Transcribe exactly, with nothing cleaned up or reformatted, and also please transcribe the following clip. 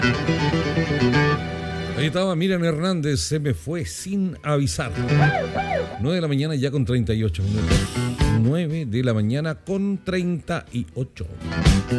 Ahí estaba Miriam Hernández, se me fue sin avisar. nueve de la mañana ya con treinta y ocho minutos. nueve de la mañana con treinta y ocho.